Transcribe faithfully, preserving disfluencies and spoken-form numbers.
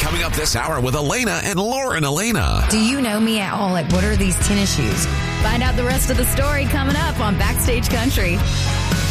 Coming up this hour with Elena and Lauren Elena. Do you know me at all? Like, what are these tennis shoes? Find out the rest of the story coming up on Backstage Country.